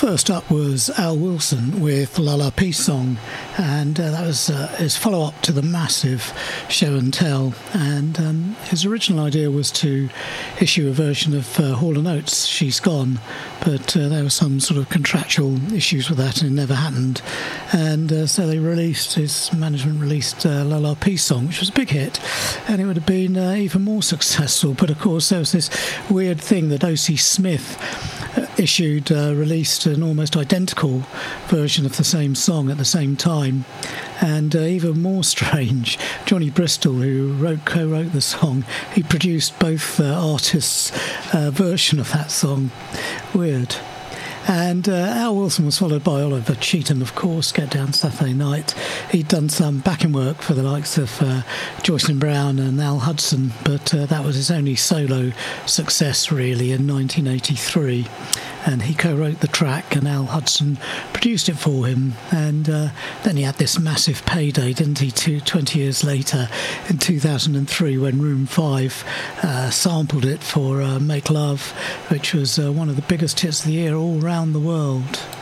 First up was Al Wilson with La La Peace Song, and that was his follow-up to the massive Show and Tell. And his original idea was to issue a version of Hall & Oates' She's Gone, but there were some sort of contractual issues with that and it never happened. And so his management released La La Peace Song, which was a big hit, and it would have been even more successful. But of course there was this weird thing that O.C. Smith released an almost identical version of the same song at the same time. And even more strange, Johnny Bristol, who co-wrote the song, he produced both artists' version of that song. Weird. And Al Wilson was followed by Oliver Cheetham, of course, Get Down Saturday Night. He'd done some backing work for the likes of Joycelyn Brown and Al Hudson, but that was his only solo success, really, in 1983. And he co-wrote the track, and Al Hudson produced it for him. And then he had this massive payday, didn't he, 20 years later, in 2003, when Room 5 sampled it for Make Love, which was one of the biggest hits of the year all around the world.